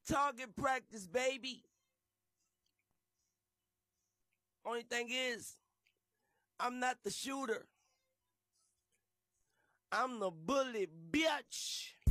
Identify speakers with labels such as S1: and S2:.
S1: Target practice, baby. Only thing is, I'm not the shooter. I'm the bully, bitch.